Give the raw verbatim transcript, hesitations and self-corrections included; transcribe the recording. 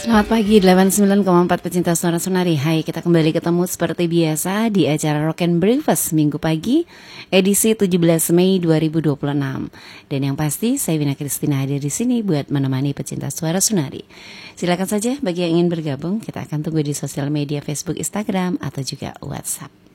Selamat pagi, delapan puluh sembilan koma empat pecinta suara Sonari. Hai, kita kembali ketemu seperti biasa di acara Rock and Breakfast Minggu pagi, edisi tujuh belas Mei dua ribu dua puluh enam. Dan yang pasti, saya Wina Kristina hadir di sini buat menemani pecinta suara Sonari. Silakan saja bagi yang ingin bergabung, kita akan tunggu di sosial media Facebook, Instagram, atau juga WhatsApp.